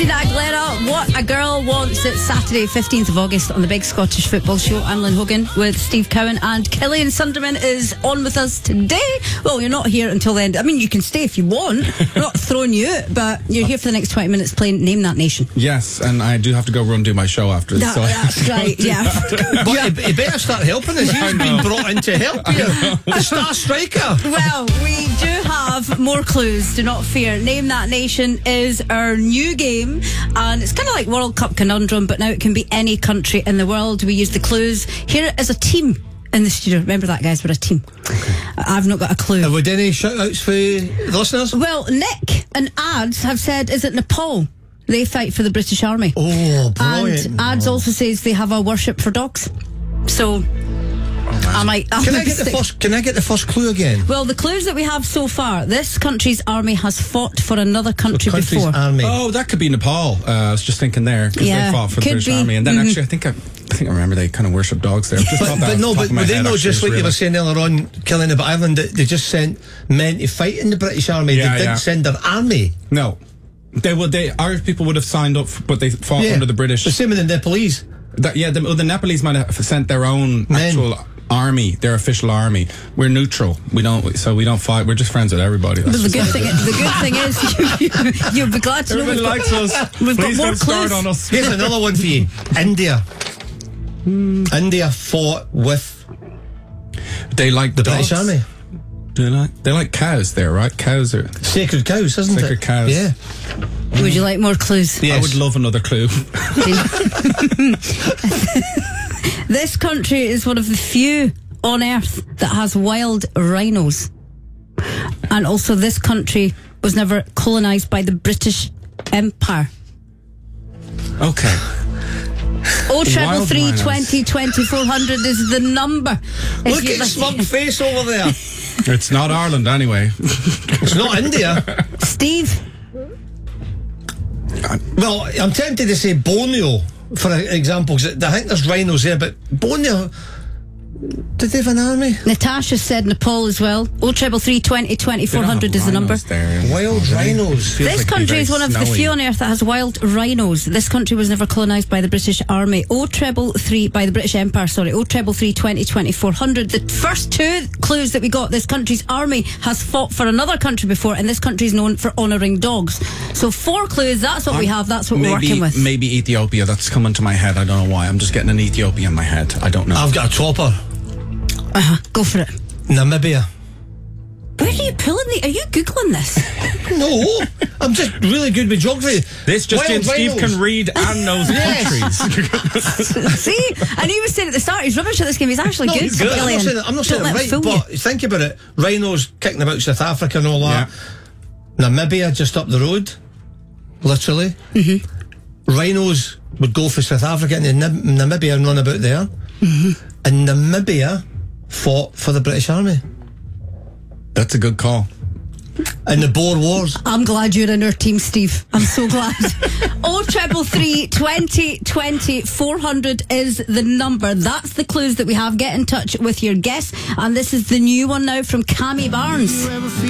Christina Aguilera, What a Girl Wants. It's Saturday, 15th of August on the Big Scottish Football Show. I'm Lynn Hogan with Steve Cowan, and Killian Sunderman is on with us today. Well, you're not here until the end. I mean, you can stay if you want. We're not throwing you out, but you're here for the next 20 minutes playing Name That Nation. Yes, and I do have to go run do my show after this. That's right, yeah. But he better start helping us. He's been brought in to help you. The star striker. Well, we do have more clues, do not fear. Name That Nation is our new game, and it's kind of like World Cup Conundrum, but now it can be any country in the world. We use the clues. Here is a team in the studio. Remember that, guys, we're a team. Okay. I've not got a clue. Have we done any shout outs for the listeners? Well, Nick and Ads have said, is it Nepal? They fight for the British Army. Oh, brilliant. And Ads also says they have a worship for dogs. So Can I get the first clue again? Well, the clues that we have so far: this country's army has fought for another country before. Army. Oh, that could be Nepal. I was just thinking there, because they fought for the British Army, and then actually, I think I remember they kind of worship dogs there. But they know just like you were saying earlier on, Killian, about Ireland, that they just sent men to fight in the British Army. They didn't send their army. No, Irish people would have signed up, but they fought under the British. The same with the Nepalese. The Nepalese might have sent their own actual army, their official army. We're neutral. We don't fight. We're just friends with everybody. But the good thing is, you'll be glad to know everybody likes us. We've Please got more don't start clues on us. Here's another one for you. India. India fought with they like the British Army. They like cows there, right? Cows are sacred cows, isn't it? Sacred cows. Yeah. Would you like more clues? Yes. I would love another clue. This country is one of the few on earth that has wild rhinos. And also, this country was never colonised by the British Empire. Okay. 0333 20 20 400 is the number. Look at his smug face over there. It's not Ireland anyway. It's not India. Steve? Well, I'm tempted to say Borneo, for example, because I think there's rhinos there, but Borneo, did they have an army? Natasha said Nepal as well. 0333 20 20 400 is the number. Wild rhinos. This country is one of the few on earth that has wild rhinos. This country was never colonised by the British Army. by the British Empire, sorry. 0333 20 20 400. The first two clues that we got: this country's army has fought for another country before, and this country is known for honouring dogs. So 4 clues, that's what we have, that's what we're working with. Maybe Ethiopia, that's coming to my head. I don't know why. I'm just getting an Ethiopia in my head. I don't know. I've got a topper. Go for it. Namibia. Where are you pulling the? Are you Googling this? No, I'm just really good with geography. This just in, Steve can read and knows countries. See? And he was saying at the start he's rubbish at this game. He's actually good. He's good. I'm not saying it right, but think about it. Rhinos kicking about South Africa and all that. Yeah. Namibia just up the road, literally. Mm-hmm. Rhinos would go for South Africa and Namibia and run about there. Mm-hmm. And Namibia fought for the British Army. That's a good call. In the Boer Wars. I'm glad you're in our team, Steve. I'm so glad. 0333 20 20 400 is the number. That's the clues that we have. Get in touch with your guess. And this is the new one now from Cammy Barnes.